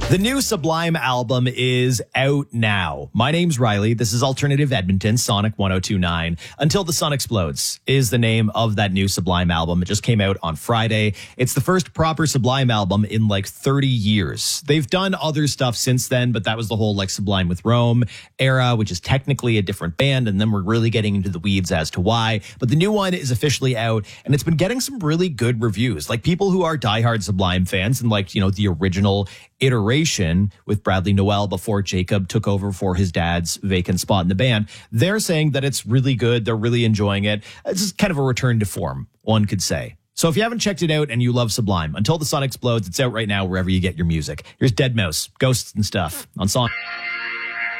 The new Sublime album is out now. My name's Riley. This is Alternative Edmonton, Sonic 1029. Until the Sun Explodes is the name of that new Sublime album. It just came out on Friday. It's the first proper Sublime album in like 30 years. They've done other stuff since then, but that was the whole like Sublime with Rome era, which is technically a different band. And then we're really getting into the weeds as to why. But the new one is officially out and it's been getting some really good reviews. Like people who are diehard Sublime fans and like, you know, the original iteration with Bradley Noel before Jacob took over for his dad's vacant spot in the band. They're saying that it's really good. They're really enjoying it. It's just kind of a return to form, one could say. So if you haven't checked it out and you love Sublime, Until the Sun Explodes, it's out right now wherever you get your music. Here's Dead Mouse, Ghosts and Stuff on Sonic.